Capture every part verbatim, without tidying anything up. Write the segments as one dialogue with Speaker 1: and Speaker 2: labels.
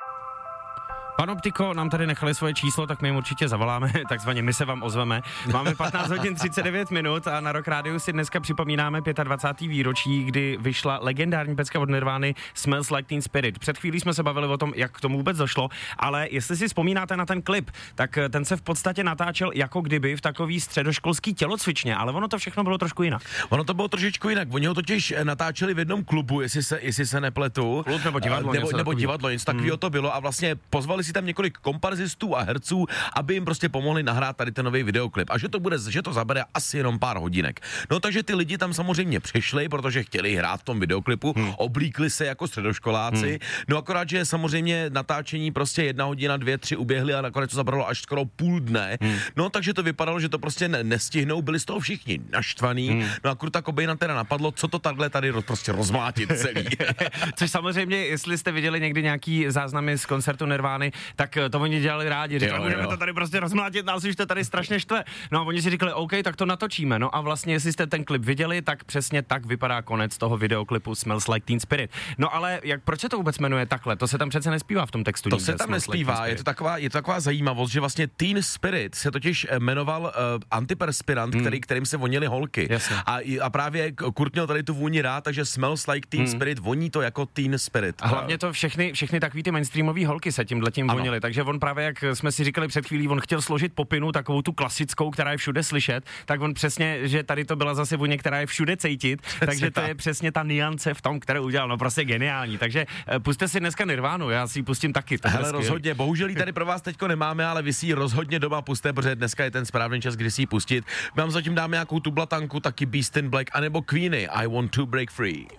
Speaker 1: Pan Optiko nám tady nechali svoje číslo, tak my jim určitě zavoláme, takzvaně my se vám ozveme. Máme patnáct hodin třicet devět minut a na Rock Rádiu si dneska připomínáme dvacáté páté výročí, kdy vyšla legendární pecka od Nirvány Smells Like Teen Spirit. Před chvílí jsme se bavili o tom, jak k tomu vůbec došlo, ale jestli si vzpomínáte na ten klip, tak ten se v podstatě natáčel jako kdyby v takový středoškolský tělocvičně, ale ono to všechno bylo trošku jinak.
Speaker 2: Ono to bylo trošičku jinak. Oni ho totiž natáčeli v jednom klubu, jestli se, jestli se nepletu.
Speaker 1: Klub nebo divadlo,
Speaker 2: nebo, nebo divadlo, něco takového hmm. to bylo a vlastně pozvali si tam několik komparzistů a herců, aby jim prostě pomohli nahrát tady ten nový videoklip. A že to bude, že to zabere asi jenom pár hodinek. No takže ty lidi tam samozřejmě přišli, protože chtěli hrát v tom videoklipu, hmm. oblíkli se jako středoškoláci. Hmm. No akorát, že samozřejmě natáčení prostě jedna hodina, dvě, tři uběhly a nakonec to zabralo až skoro půl dne. Hmm. No takže to vypadalo, že to prostě ne, nestihnou, byli z toho všichni naštvaný. Hmm. No a Kurta Cobaina teda napadlo, co to takhle tady roz, prostě rozmlátit celý.
Speaker 1: Což samozřejmě, jestli jste viděli někdy nějaký záznamy z koncertu Nirvány, tak to oni dělali rádi. Říkali, můžeme to tady prostě rozmlátit, nás už to tady strašně štve. No a oni si říkali, OK, tak to natočíme. No a vlastně, jestli jste ten klip viděli, tak přesně tak vypadá konec toho videoklipu Smells Like Teen Spirit. No ale jak, proč se to vůbec jmenuje takhle? To se tam přece nespívá v tom textu.
Speaker 2: To se tam nespívá, like je to taková, je to taková zajímavost, že vlastně Teen Spirit se totiž jmenoval uh, antiperspirant, hmm. který, kterým se vonily holky. A, a právě Kurt měl tady tu vůni rád, takže Smells Like Teen hmm. Spirit, voní to jako Teen Spirit.
Speaker 1: A hlavně to všechny, všechny takový ty mainstreamový holky se tímhletím vonily, takže on právě, jak jsme si říkali před chvílí, on chtěl složit popinu, takovou tu klasickou, která je všude slyšet, tak on přesně, že tady to byla zase vůně, která je všude cítit, takže to je přesně ta niance v tom, kterou udělal, no prostě geniální. Takže puste si dneska Nirvánu, já si ji pustím taky.
Speaker 2: Hele, rozhodně, bohužel ji tady pro vás teďko nemáme, ale vy si ji rozhodně doma puste, protože dneska je ten správný čas, kdy si ji pustit. My vám zatím dáme nějakou tu blatanku, taky Beast in Black, anebo Queenie, I Want to Break Free.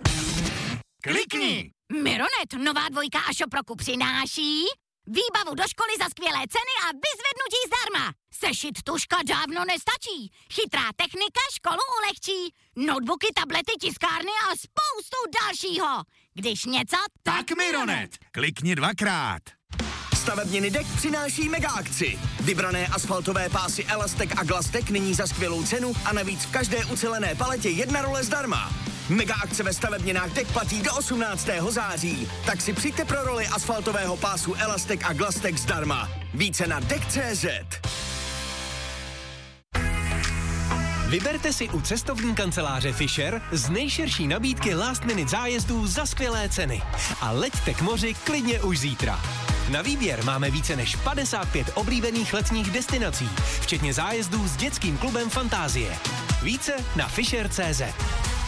Speaker 3: Klikni! Mironet, nová dvojka a Šoproku přináší výbavu do školy za skvělé ceny a vyzvednutí zdarma. Sešit tuška dávno nestačí. Chytrá technika školu ulehčí. Notebooky, tablety, tiskárny a spoustu dalšího. Když něco,
Speaker 4: tak Mironet. Klikni dvakrát.
Speaker 5: Stavebniny Dek přináší mega akci. Vybrané asfaltové pásy Elastek a Glastek nyní za skvělou cenu a navíc v každé ucelené paletě jedna role zdarma. Mega akce ve stavebninách Dek platí do osmnáctého září. Tak si přijďte pro roli asfaltového pásu Elastek a Glastek zdarma. Více na dek tečka cé zet.
Speaker 6: Vyberte si u cestovní kanceláře Fisher z nejširší nabídky last minute zájezdů za skvělé ceny. A leďte k moři klidně už zítra. Na výběr máme více než padesát pět oblíbených letních destinací, včetně zájezdů s dětským klubem Fantázie. Více na fisher tečka cé zet.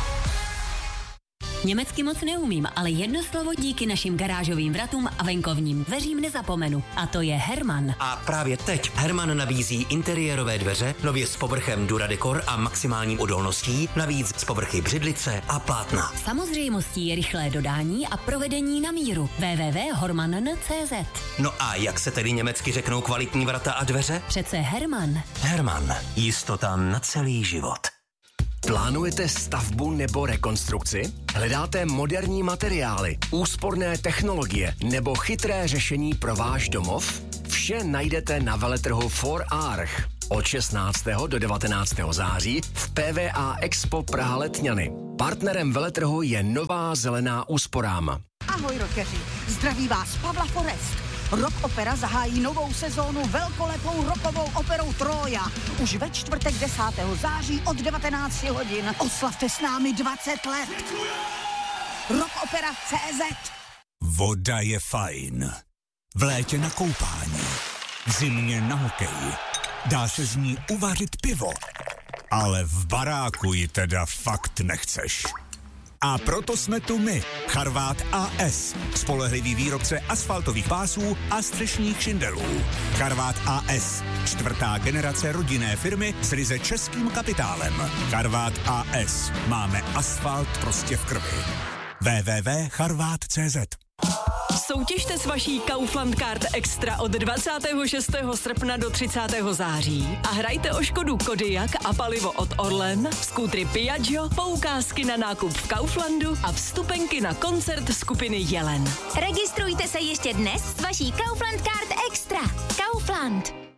Speaker 7: Německy moc neumím, ale jedno slovo díky našim garážovým vratům a venkovním dveřím nezapomenu. A to je Herman.
Speaker 8: A právě teď Herman nabízí interiérové dveře, nově s povrchem Duradecor a maximálním odolností, navíc z povrchy břidlice a plátna.
Speaker 7: Samozřejmostí je rychlé dodání a provedení na míru. w w w tečka horman tečka cé zet.
Speaker 8: No a jak se tedy německy řeknou kvalitní vrata a dveře?
Speaker 7: Přece Herman.
Speaker 8: Herman. Jistota na celý život.
Speaker 5: Plánujete stavbu nebo rekonstrukci? Hledáte moderní materiály, úsporné technologie nebo chytré řešení pro váš domov? Vše najdete na veletrhu For Arch od šestnáctého do devatenáctého září v P V A Expo Praha Letňany. Partnerem veletrhu je Nová zelená úsporám.
Speaker 9: Ahoj rockeři, zdraví vás Pavla Forest. Rock Opera zahájí novou sezónu velkolepou rockovou operou Trója. Už ve čtvrtek desátého září od devatenáct hodin. Oslavte s námi dvacet let. Rock Opera tečka cé zet.
Speaker 4: Voda je fajn. V létě na koupání. V zimě na hokej. Dá se z ní uvařit pivo. Ale v baráku ji teda fakt nechceš. A proto jsme tu my, Charvát A S, spolehlivý výrobce asfaltových pásů a střešních šindelů. Charvát A S, čtvrtá generace rodinné firmy s ryze českým kapitálem. Charvát A S, máme asfalt prostě v krvi. w w w tečka charvát tečka cé zet.
Speaker 10: Soutěžte s vaší Kaufland Card Extra od dvacátého šestého srpna do třicátého září a hrajte o Škodu Kodiaq a palivo od Orlen, skútry Piaggio, poukázky na nákup v Kauflandu a vstupenky na koncert skupiny Jelen.
Speaker 3: Registrujte se ještě dnes s vaší Kaufland Card Extra. Kaufland.